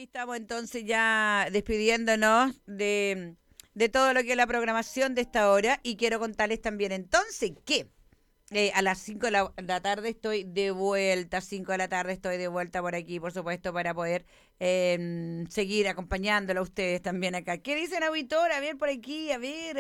ahí estamos entonces ya despidiéndonos de todo lo que es la programación de esta hora y quiero contarles también entonces que a las 5 de la tarde estoy de vuelta, 5 de la tarde estoy de vuelta por aquí, por supuesto, para poder seguir acompañándolo a ustedes también acá. ¿Qué dicen, auditor? A ver, por aquí, a ver.